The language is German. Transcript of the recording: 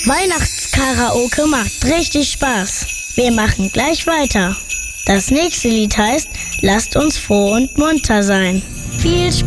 Weihnachtskaraoke macht richtig Spaß. Wir machen gleich weiter. Das nächste Lied heißt Lasst uns froh und munter sein. Viel Spaß!